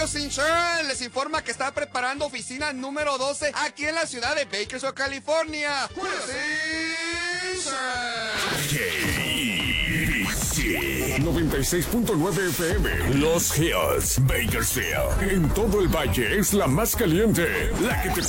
Health Insurance les informa que está preparando oficina número 12 aquí en la ciudad de Bakersfield, California. KBC 96.9 FM Los Hills, Bakersfield. En todo el valle es la más caliente, la que te